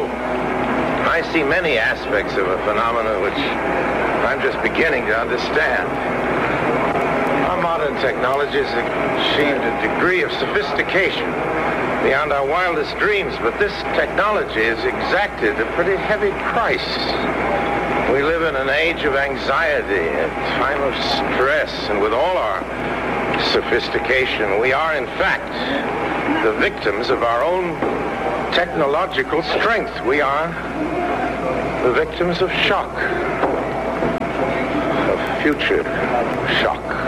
I see many aspects of a phenomenon which I'm just beginning to understand. Our modern technology has achieved a degree of sophistication beyond our wildest dreams, but this technology has exacted a pretty heavy price. We live in an age of anxiety, a time of stress, and with all our sophistication, we are in fact the victims of our own technological strength. We are the victims of shock, of future shock.